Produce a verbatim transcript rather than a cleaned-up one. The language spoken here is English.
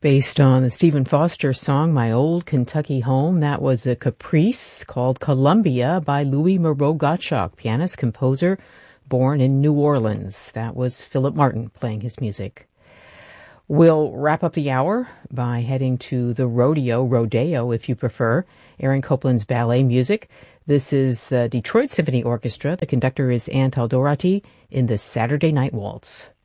based on the Stephen Foster song, My Old Kentucky Home. That was a caprice called Columbia by Louis Moreau Gottschalk, pianist, composer, born in New Orleans. That was Philip Martin playing his music. We'll wrap up the hour by heading to the rodeo, rodeo if you prefer, Aaron Copland's ballet music. This is the Detroit Symphony Orchestra. The conductor is Anne Taldorati in the Saturday Night Waltz.